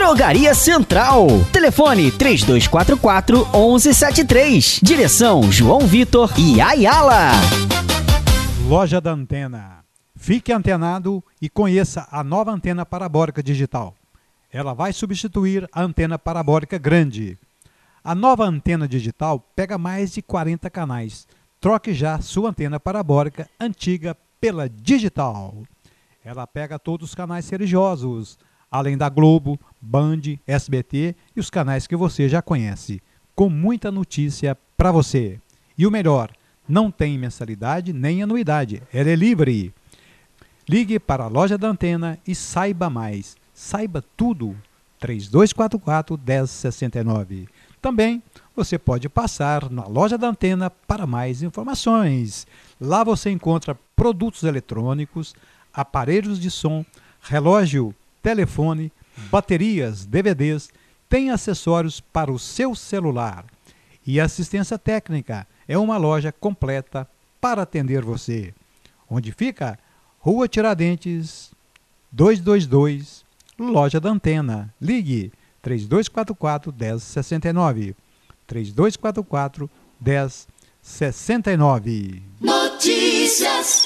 Drogaria Central. Telefone 3244-1173. Direção João Vitor e Ayala. Loja da Antena. Fique antenado e conheça a nova antena parabólica digital. Ela vai substituir a antena parabólica grande. A nova antena digital pega mais de 40 canais. Troque já sua antena parabólica antiga pela digital. Ela pega todos os canais religiosos, além da Globo, Band, SBT e os canais que você já conhece, com muita notícia para você. E o melhor, não tem mensalidade nem anuidade, ela é livre. Ligue para a Loja da Antena e saiba mais. Saiba tudo. 3244-1069. Também você pode passar na Loja da Antena para mais informações. Lá você encontra produtos eletrônicos, aparelhos de som, relógio, telefone, baterias, DVDs, tem acessórios para o seu celular. E assistência técnica, é uma loja completa para atender você. Onde fica? Rua Tiradentes, 222, Loja da Antena. Ligue 3244-1069. 3244-1069. Notícias.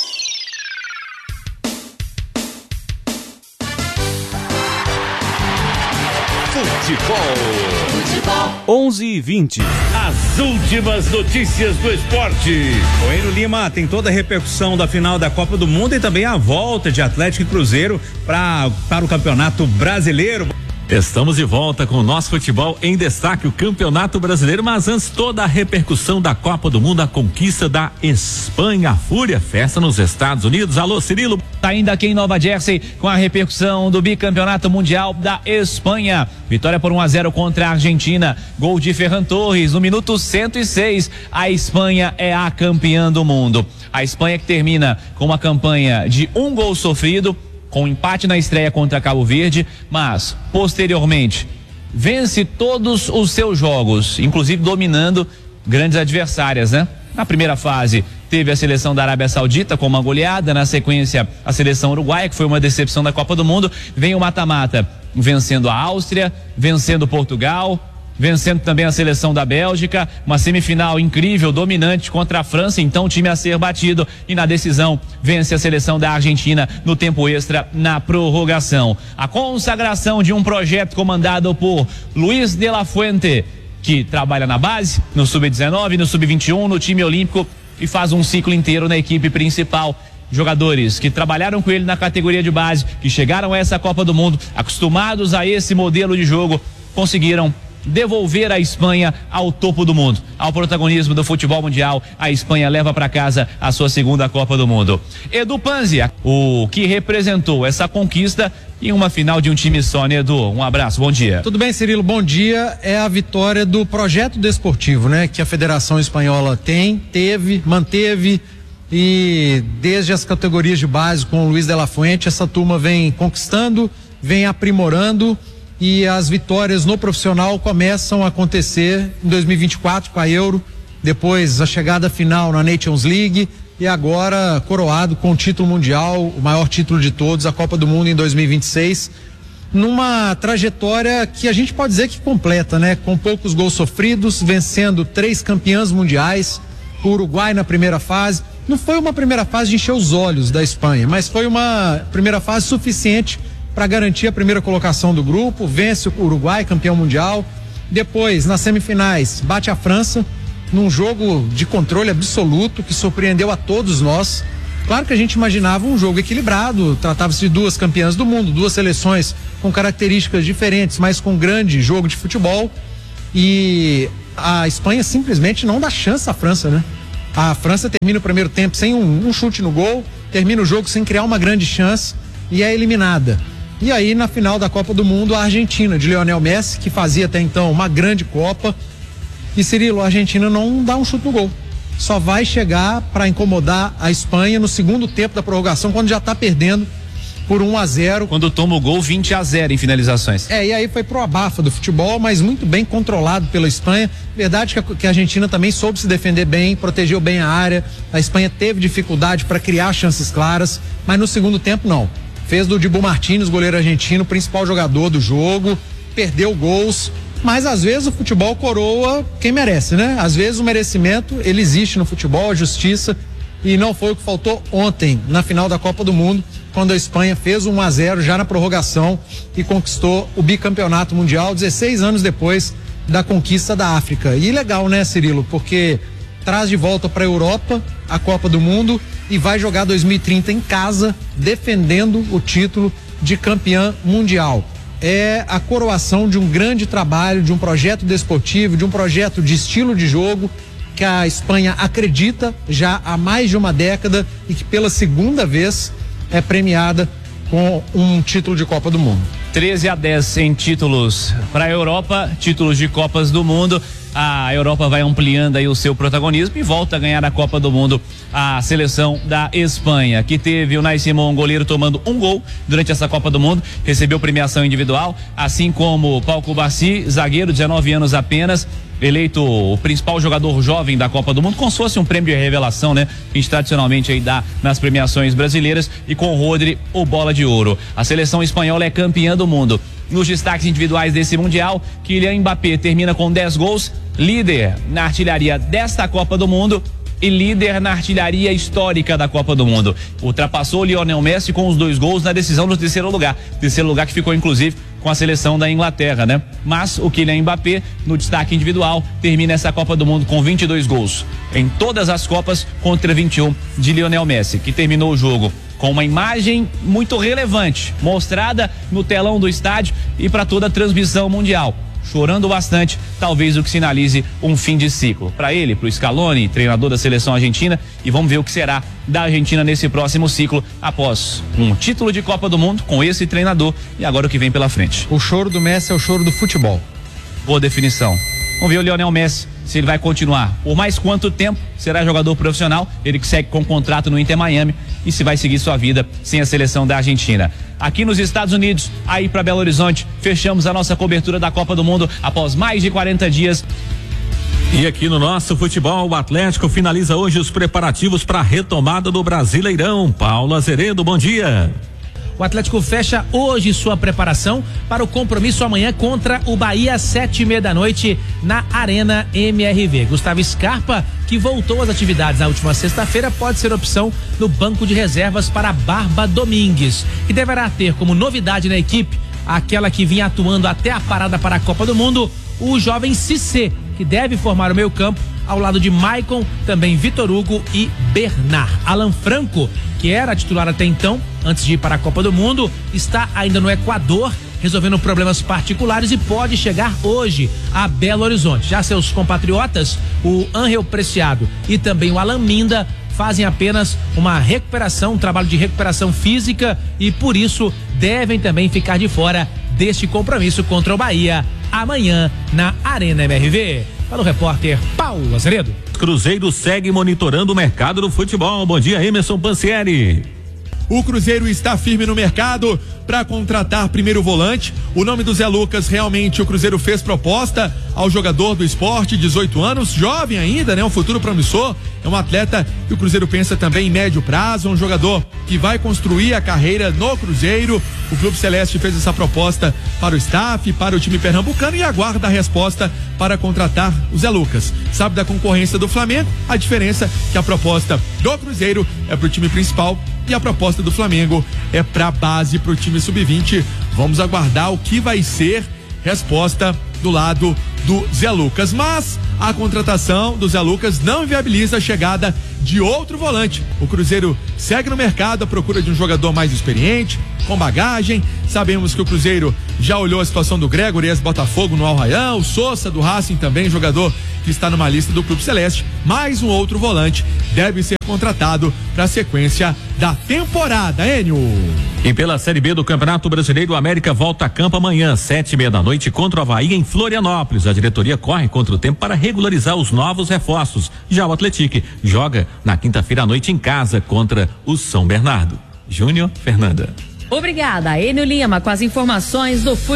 Futebol 11:20. As últimas notícias do esporte. Coelho Lima tem toda a repercussão da final da Copa do Mundo e também a volta de Atlético e Cruzeiro para o Campeonato Brasileiro. Estamos de volta com o nosso futebol em destaque, o Campeonato Brasileiro, mas antes toda a repercussão da Copa do Mundo, a conquista da Espanha, a Fúria, festa nos Estados Unidos. Alô, Cirilo. Tá ainda aqui em Nova Jersey com a repercussão do bicampeonato mundial da Espanha. Vitória por 1-0 contra a Argentina. Gol de Ferran Torres no minuto 106. A Espanha é a campeã do mundo. A Espanha que termina com uma campanha de 1 gol sofrido, com empate na estreia contra Cabo Verde, mas posteriormente vence todos os seus jogos, inclusive dominando grandes adversárias, né? Na primeira fase teve a seleção da Arábia Saudita com uma goleada, na sequência a seleção uruguaia, que foi uma decepção da Copa do Mundo, vem o mata-mata vencendo a Áustria, vencendo Portugal, vencendo também a seleção da Bélgica, uma semifinal incrível, dominante contra a França, então o time a ser batido, e na decisão vence a seleção da Argentina no tempo extra, na prorrogação. A consagração de um projeto comandado por Luiz de la Fuente, que trabalha na base, no Sub-19, no Sub-21, no time olímpico e faz um ciclo inteiro na equipe principal. Jogadores que trabalharam com ele na categoria de base, que chegaram a essa Copa do Mundo, acostumados a esse modelo de jogo, conseguiram devolver a Espanha ao topo do mundo, ao protagonismo do futebol mundial. A Espanha leva para casa a sua segunda Copa do Mundo. Edu Panzi, o que representou essa conquista em uma final de um time só, né, Edu? Um abraço, bom dia. Tudo bem, Cirilo, bom dia. É a vitória do projeto desportivo, né, que a Federação Espanhola manteve, e desde as categorias de base com o Luiz de la Fuente, essa turma vem conquistando, vem aprimorando, e as vitórias no profissional começam a acontecer em 2024 com a Euro, depois a chegada final na Nations League e agora coroado com o título mundial, o maior título de todos, a Copa do Mundo em 2026, numa trajetória que a gente pode dizer que completa, né? Com poucos gols sofridos, vencendo 3 campeãs mundiais, o Uruguai na primeira fase. Não foi uma primeira fase de encher os olhos da Espanha, mas foi uma primeira fase suficiente para garantir a primeira colocação do grupo, vence o Uruguai, campeão mundial. Depois, nas semifinais, bate a França, num jogo de controle absoluto, que surpreendeu a todos nós. Claro que a gente imaginava um jogo equilibrado, tratava-se de 2 campeãs do mundo, 2 seleções com características diferentes, mas com grande jogo de futebol. E a Espanha simplesmente não dá chance à França, né? A França termina o primeiro tempo sem um chute no gol, termina o jogo sem criar uma grande chance e é eliminada. E aí, na final da Copa do Mundo, a Argentina, de Lionel Messi, que fazia até então uma grande Copa. E, Cirilo, a Argentina não dá um chute no gol. Só vai chegar para incomodar a Espanha no segundo tempo da prorrogação, quando já está perdendo por 1-0. Quando toma o gol, 20-0 em finalizações. E aí foi pro abafa do futebol, mas muito bem controlado pela Espanha. Verdade que a Argentina também soube se defender bem, protegeu bem a área. A Espanha teve dificuldade para criar chances claras, mas no segundo tempo não. Fez do Dibu Martínez, goleiro argentino, principal jogador do jogo, perdeu gols, mas às vezes o futebol coroa quem merece, né? Às vezes o merecimento, ele existe no futebol, a justiça, e não foi o que faltou ontem na final da Copa do Mundo, quando a Espanha fez 1-0 já na prorrogação e conquistou o bicampeonato mundial 16 anos depois da conquista da África. E legal, né, Cirilo? Porque traz de volta para a Europa a Copa do Mundo e vai jogar 2030 em casa, defendendo o título de campeã mundial. É a coroação de um grande trabalho, de um projeto desportivo, de um projeto de estilo de jogo que a Espanha acredita já há mais de uma década e que pela segunda vez é premiada com um título de Copa do Mundo. 13-10 em títulos para a Europa, títulos de Copas do Mundo. A Europa vai ampliando aí o seu protagonismo e volta a ganhar a Copa do Mundo a seleção da Espanha, que teve o Unai Simón, goleiro, tomando um gol durante essa Copa do Mundo, recebeu premiação individual, assim como Pau Cubarsí, zagueiro, 19 anos apenas, eleito o principal jogador jovem da Copa do Mundo, como se fosse um prêmio de revelação, né? Que a gente tradicionalmente aí dá nas premiações brasileiras, e com o Rodri, o bola de ouro. A seleção espanhola é campeã do mundo. Nos destaques individuais desse Mundial, Kylian Mbappé termina com 10 gols, líder na artilharia desta Copa do Mundo e líder na artilharia histórica da Copa do Mundo. Ultrapassou o Lionel Messi com os 2 gols na decisão do terceiro lugar que ficou inclusive com a seleção da Inglaterra, né? Mas o Kylian Mbappé, no destaque individual, termina essa Copa do Mundo com 22 gols em todas as Copas, contra 21 de Lionel Messi, que terminou o jogo com uma imagem muito relevante, mostrada no telão do estádio e para toda a transmissão mundial. Chorando bastante, talvez o que sinalize um fim de ciclo. Para ele, para o Scaloni, treinador da seleção argentina, e vamos ver o que será da Argentina nesse próximo ciclo, após um título de Copa do Mundo com esse treinador e agora o que vem pela frente. O choro do Messi é o choro do futebol. Boa definição. Vamos ver o Lionel Messi, se ele vai continuar por mais quanto tempo será jogador profissional, ele que segue com contrato no Inter Miami, e se vai seguir sua vida sem a seleção da Argentina. Aqui nos Estados Unidos, aí para Belo Horizonte, fechamos a nossa cobertura da Copa do Mundo após mais de 40 dias. E aqui no nosso futebol, o Atlético finaliza hoje os preparativos para a retomada do Brasileirão. Paulo Azeredo, bom dia. O Atlético fecha hoje sua preparação para o compromisso amanhã contra o Bahia, 7:30 da noite, na Arena MRV. Gustavo Scarpa, que voltou às atividades na última sexta-feira, pode ser opção no banco de reservas para Barba Domingues, que deverá ter como novidade na equipe, aquela que vinha atuando até a parada para a Copa do Mundo, o jovem Cissé, que deve formar o meio-campo ao lado de Maicon, também Vitor Hugo e Bernard. Alan Franco, que era titular até então, antes de ir para a Copa do Mundo, está ainda no Equador, resolvendo problemas particulares, e pode chegar hoje a Belo Horizonte. Já seus compatriotas, o Ángel Preciado e também o Alan Minda, fazem apenas uma recuperação, um trabalho de recuperação física, e por isso devem também ficar de fora deste compromisso contra o Bahia amanhã na Arena MRV. Para o repórter Paulo Azeredo. Cruzeiro segue monitorando o mercado do futebol. Bom dia, Emerson Pansieri. O Cruzeiro está firme no mercado para contratar primeiro volante. O nome do Zé Lucas, realmente o Cruzeiro fez proposta ao jogador do Sport, 18 anos, jovem ainda, né? Um futuro promissor. É um atleta que o Cruzeiro pensa também em médio prazo, um jogador que vai construir a carreira no Cruzeiro. O Clube Celeste fez essa proposta para o staff, para o time pernambucano, e aguarda a resposta para contratar o Zé Lucas. Sabe da concorrência do Flamengo? A diferença é que a proposta do Cruzeiro é para o time principal e a proposta do Flamengo é para a base, para o time sub-20. Vamos aguardar o que vai ser resposta do lado do Zé Lucas, mas a contratação do Zé Lucas não inviabiliza a chegada de outro volante. O Cruzeiro segue no mercado à procura de um jogador mais experiente, com bagagem. Sabemos que o Cruzeiro já olhou a situação do Gregory, ex-Botafogo no Al Rayyan, o Sousa do Racing também, jogador que está numa lista do Clube Celeste. Mais um outro volante deve ser contratado para a sequência da temporada, Enio. E pela Série B do Campeonato Brasileiro, o América volta a campo amanhã, 7:30 da noite, contra o Avaí em Florianópolis. A diretoria corre contra o tempo para regularizar os novos reforços. Já o Atlético joga na quinta-feira à noite em casa contra o São Bernardo. Júnior, Fernanda. Obrigada, Enio Lima, com as informações do futebol.